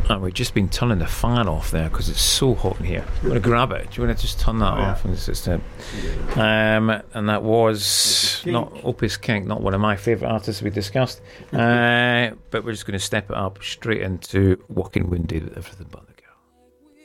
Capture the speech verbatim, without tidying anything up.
Oh, we've just been turning the fan off there because it's so hot in here. You want to grab it? Do you want to just turn that oh, yeah. off? And, it's just, uh, um, and that was not Opus King, not one of my favourite artists we discussed. uh, but we're just going to step it up straight into Walking Wounded with Everything But the